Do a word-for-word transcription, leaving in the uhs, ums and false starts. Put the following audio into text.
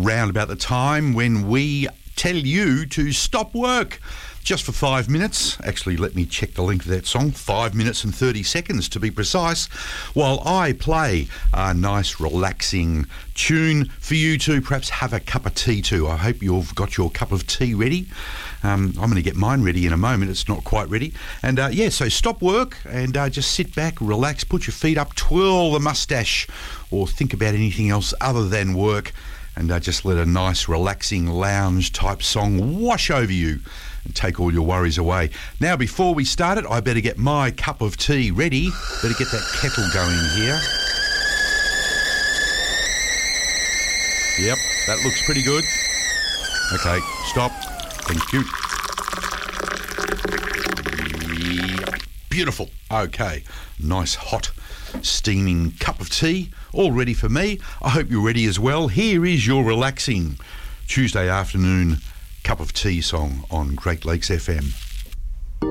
round about the time when we tell you to stop work just for five minutes. Actually, let me check the length of that song. Five minutes and thirty seconds to be precise, while I play a nice relaxing tune for you to perhaps have a cup of tea to. I hope you've got your cup of tea ready. Um, I'm going to get mine ready in a moment. It's not quite ready. And uh, yeah, so stop work and uh, just sit back, relax, put your feet up, twirl the mustache, or think about anything else other than work, and uh, just let a nice relaxing lounge type song wash over you and take all your worries away. Now, before we start it, I better get my cup of tea ready. Better get that kettle going here. Yep, that looks pretty good. Okay, stop. Thank you. Yep, beautiful. Okay, nice hot steaming cup of tea, all ready for me. I hope you're ready as well. Here is your relaxing Tuesday afternoon cup of tea song on Great Lakes F M.